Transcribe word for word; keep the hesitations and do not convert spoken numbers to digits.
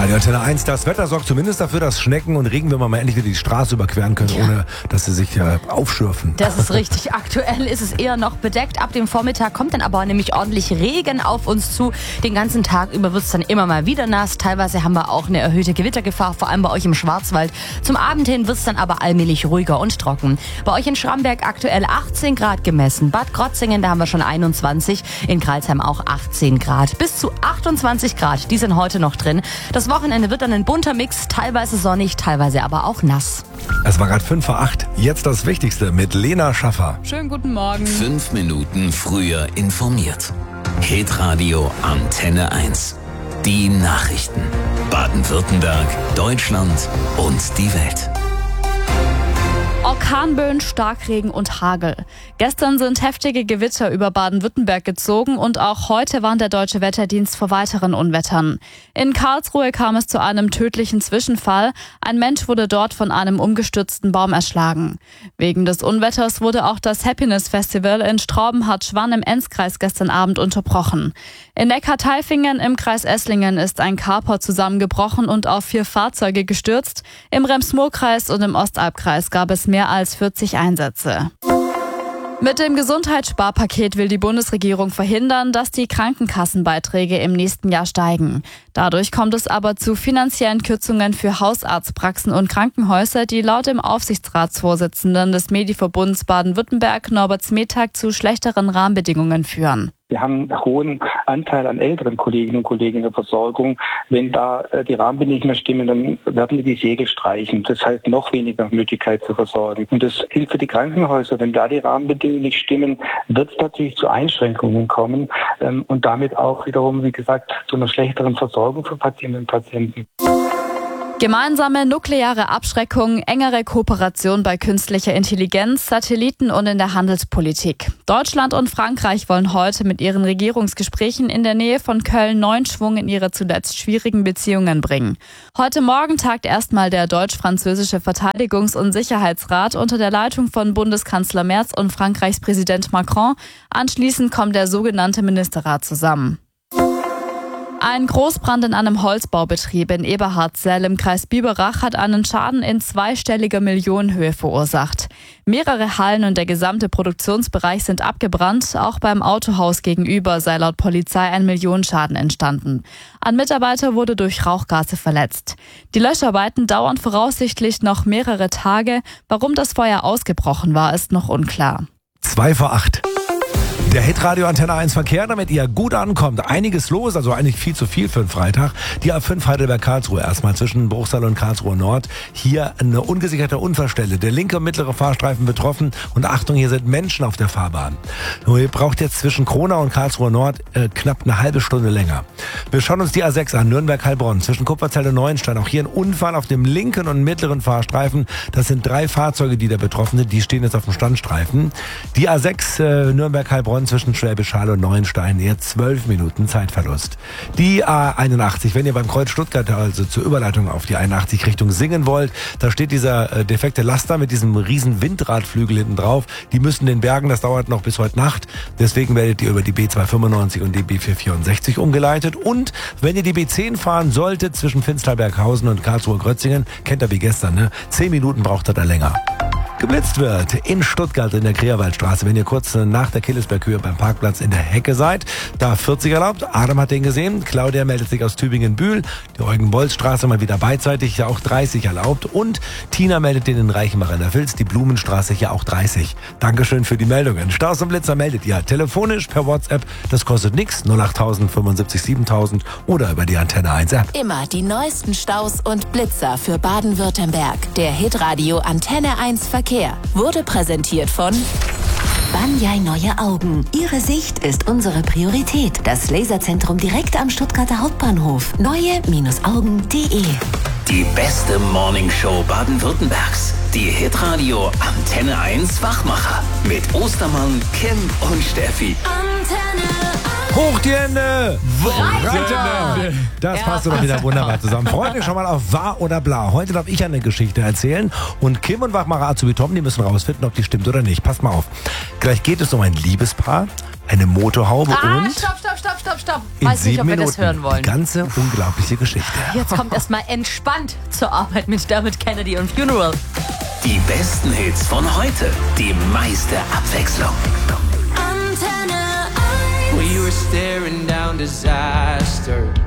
Radio Antenne eins, das Wetter sorgt zumindest dafür, dass Schnecken und Regenwürmer mal endlich wieder die Straße überqueren können, ja. ohne dass sie sich äh, aufschürfen. Das ist richtig. Aktuell ist es eher noch bedeckt. Ab dem Vormittag kommt dann aber nämlich ordentlich Regen auf uns zu. Den ganzen Tag über wird es dann immer mal wieder nass. Teilweise haben wir auch eine erhöhte Gewittergefahr, vor allem bei euch im Schwarzwald. Zum Abend hin wird es dann aber allmählich ruhiger und trocken. Bei euch in Schramberg aktuell achtzehn Grad gemessen. Bad Krotzingen, da haben wir schon einundzwanzig. In Crailsheim auch achtzehn Grad. Bis zu achtundzwanzig Grad, die sind heute noch drin. Das Wochenende wird dann ein bunter Mix, teilweise sonnig, teilweise aber auch nass. Es war gerade fünf vor acht. Jetzt das Wichtigste mit Lena Schaffer. Schönen guten Morgen. Fünf Minuten früher informiert. Hitradio Antenne eins. Die Nachrichten. Baden-Württemberg, Deutschland und die Welt. Orkanböen, Starkregen und Hagel. Gestern sind heftige Gewitter über Baden-Württemberg gezogen und auch heute warnt der Deutsche Wetterdienst vor weiteren Unwettern. In Karlsruhe kam es zu einem tödlichen Zwischenfall. Ein Mensch wurde dort von einem umgestürzten Baum erschlagen. Wegen des Unwetters wurde auch das Happiness Festival in Straubenhardt-Schwann im Enzkreis gestern Abend unterbrochen. In Neckar-Tailfingen im Kreis Esslingen ist ein Carport zusammengebrochen und auf vier Fahrzeuge gestürzt. Im Rems-Murr-Kreis und im Ostalbkreis gab es mehr als vierzig Einsätze. Mit dem Gesundheitssparpaket will die Bundesregierung verhindern, dass die Krankenkassenbeiträge im nächsten Jahr steigen. Dadurch kommt es aber zu finanziellen Kürzungen für Hausarztpraxen und Krankenhäuser, die laut dem Aufsichtsratsvorsitzenden des Mediverbunds Baden-Württemberg, Norbert Smetag, zu schlechteren Rahmenbedingungen führen. Wir haben einen hohen Anteil an älteren Kolleginnen und Kollegen in der Versorgung. Wenn da äh, die Rahmenbedingungen stimmen, dann werden wir die Segel streichen. Das heißt, noch weniger Möglichkeit zu versorgen. Und das gilt für die Krankenhäuser. Wenn da die Rahmenbedingungen nicht stimmen, wird es natürlich zu Einschränkungen kommen ähm, und damit auch wiederum, wie gesagt, zu einer schlechteren Versorgung für Patientinnen und Patienten. Gemeinsame nukleare Abschreckung, engere Kooperation bei künstlicher Intelligenz, Satelliten und in der Handelspolitik. Deutschland und Frankreich wollen heute mit ihren Regierungsgesprächen in der Nähe von Köln neuen Schwung in ihre zuletzt schwierigen Beziehungen bringen. Heute Morgen tagt erstmal der deutsch-französische Verteidigungs- und Sicherheitsrat unter der Leitung von Bundeskanzler Merz und Frankreichs Präsident Macron. Anschließend kommt der sogenannte Ministerrat zusammen. Ein Großbrand in einem Holzbaubetrieb in Eberhardzell im Kreis Biberach hat einen Schaden in zweistelliger Millionenhöhe verursacht. Mehrere Hallen und der gesamte Produktionsbereich sind abgebrannt. Auch beim Autohaus gegenüber sei laut Polizei ein Millionenschaden entstanden. Ein Mitarbeiter wurde durch Rauchgase verletzt. Die Löscharbeiten dauern voraussichtlich noch mehrere Tage. Warum das Feuer ausgebrochen war, ist noch unklar. Zwei vor acht. Der Hitradio Antenne eins Verkehr, damit ihr gut ankommt. Einiges los, also eigentlich viel zu viel für einen Freitag. Die A fünf Heidelberg-Karlsruhe erstmal zwischen Bruchsal und Karlsruhe Nord. Hier eine ungesicherte Unfallstelle. Der linke und mittlere Fahrstreifen betroffen. Und Achtung, hier sind Menschen auf der Fahrbahn. Nur ihr braucht jetzt zwischen Kronau und Karlsruhe Nord äh, knapp eine halbe Stunde länger. Wir schauen uns die A sechs an, Nürnberg-Heilbronn. Zwischen Kupferzell und Neuenstein. Auch hier ein Unfall auf dem linken und mittleren Fahrstreifen. Das sind drei Fahrzeuge, die da betroffen sind. Die stehen jetzt auf dem Standstreifen. Die A sechs äh, Nürnberg-Heilbronn zwischen Schwäbisch Hall und Neuenstein, eher zwölf Minuten Zeitverlust. Die A einundachtzig, wenn ihr beim Kreuz Stuttgart, also zur Überleitung auf die einundachtzig Richtung Singen wollt, da steht dieser äh, defekte Laster mit diesem riesen Windradflügel hinten drauf. Die müssen den Bergen, das dauert noch bis heute Nacht. Deswegen werdet ihr über die B zweihundertfünfundneunzig und die B vierhundertvierundsechzig umgeleitet. Und wenn ihr die B zehn fahren solltet zwischen Finstalberghausen und Karlsruhe-Grötzingen, kennt ihr wie gestern, ne? Zehn Minuten braucht ihr da länger. Geblitzt wird in Stuttgart in der Kreerwaldstraße, wenn ihr kurz nach der Killesberghöhe beim Parkplatz in der Hecke seid. Da vierzig erlaubt. Adam hat den gesehen. Claudia meldet sich aus Tübingen-Bühl. Die Eugen-Bolz-Straße mal wieder beidseitig, ja auch dreißig erlaubt. Und Tina meldet den in Reichenbach in der Vils. Die Blumenstraße ja auch dreißig. Dankeschön für die Meldungen. Staus und Blitzer meldet ihr telefonisch per WhatsApp. Das kostet nichts. null acht null null fünfundsiebzig siebentausend oder über die Antenne eins App. Immer die neuesten Staus und Blitzer für Baden-Württemberg. Der Hitradio Antenne eins Verkehr wurde präsentiert von Banyai Neue Augen. Ihre Sicht ist unsere Priorität. Das Laserzentrum direkt am Stuttgarter Hauptbahnhof. neue Augen punkt de. Die beste Morningshow Baden-Württembergs. Die Hitradio Antenne eins Wachmacher. Mit Ostermann, Kim und Steffi. Antenne Hoch die Hände! Weiter! Das passt doch wieder wunderbar zusammen. Freut euch schon mal auf Wahr oder Bla. Heute darf ich eine Geschichte erzählen und Kim und Wachmacher Azubi Tom, die müssen rausfinden, ob die stimmt oder nicht. Passt mal auf. Gleich geht es um ein Liebespaar. eine Motorhaube Ah, und stopp, stopp, stopp, stopp, stopp. in Weiß nicht, sieben ob wir Minuten das hören wollen. die ganze unglaubliche Geschichte. Jetzt kommt erstmal entspannt zur Arbeit mit Dermot Kennedy und Funeral. Die besten Hits von heute. Die meiste Abwechslung. Antenne eins. We were staring down disaster.